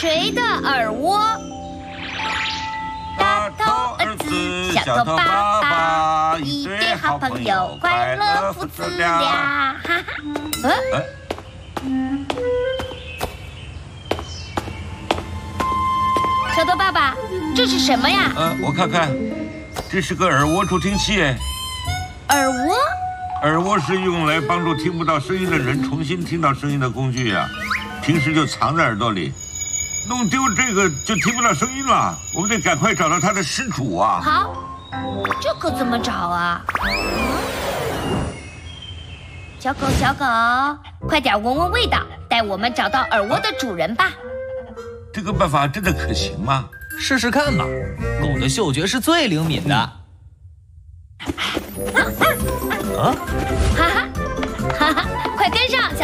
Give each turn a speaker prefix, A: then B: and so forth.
A: 谁的耳窝？大头儿子，小头爸爸，一对好朋友，快乐父子俩。哈哈，小头爸爸，这是什么呀？
B: 我看看，这是个耳蜗助听器哎。
A: 耳蜗？
B: 耳蜗是用来帮助听不到声音的人重新听到声音的工具呀。平时就藏在耳朵里，弄丢这个就听不到声音了。我们得赶快找到它的失主啊！
A: 好，这可怎么找啊？小狗，小狗，快点闻闻味道，带我们找到耳蜗的主人吧。
B: 这个办法真的可行吗？
C: 试试看吧，狗的嗅觉是最灵敏的。
A: 哈哈，哈哈，快跟上！